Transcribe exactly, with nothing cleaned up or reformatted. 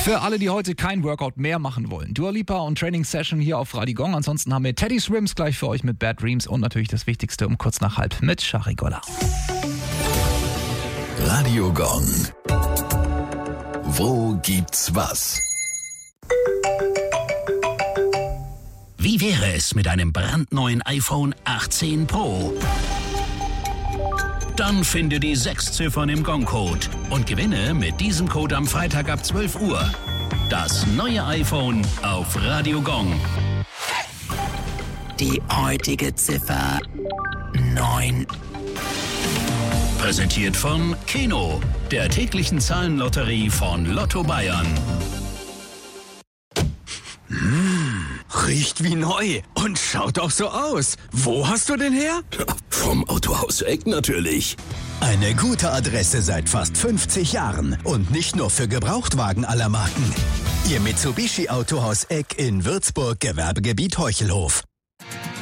Für alle, die heute kein Workout mehr machen wollen. Dua Lipa und Training Session hier auf Radio Gong. Ansonsten haben wir Teddy Swims gleich für euch mit Bad Dreams und natürlich das Wichtigste um kurz nach halb mit Shari Golla. Radio Gong. Wo gibt's was? Wie wäre es mit einem brandneuen iPhone achtzehn Pro? Dann finde die sechs Ziffern im Gong-Code und gewinne mit diesem Code am Freitag ab zwölf Uhr das neue iPhone auf Radio Gong. Die heutige Ziffer neun. Präsentiert von Keno, der täglichen Zahlenlotterie von Lotto Bayern. Riecht wie neu und schaut auch so aus. Wo hast du den her? Vom Autohaus Eck natürlich. Eine gute Adresse seit fast fünfzig Jahren und nicht nur für Gebrauchtwagen aller Marken. Ihr Mitsubishi Autohaus Eck in Würzburg, Gewerbegebiet Heuchelhof.